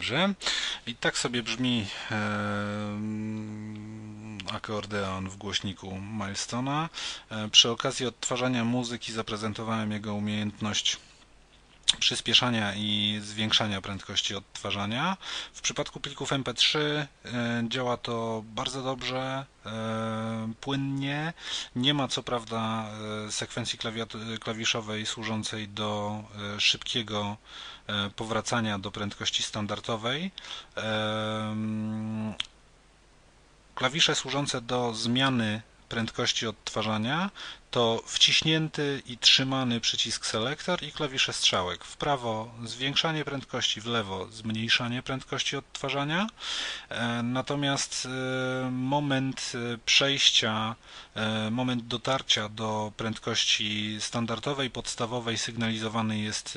Dobrze. I tak sobie brzmi akordeon w głośniku Milestona. Przy okazji odtwarzania muzyki zaprezentowałem jego umiejętność przyspieszania i zwiększania prędkości odtwarzania. W przypadku plików MP3 działa to bardzo dobrze, płynnie. Nie ma co prawda sekwencji klawiszowej służącej do szybkiego powracania do prędkości standardowej. Klawisze służące do zmiany prędkości odtwarzania to wciśnięty i trzymany przycisk selektor i klawisze strzałek. W prawo zwiększanie prędkości, w lewo zmniejszanie prędkości odtwarzania. Natomiast moment przejścia, moment dotarcia do prędkości standardowej, podstawowej sygnalizowany jest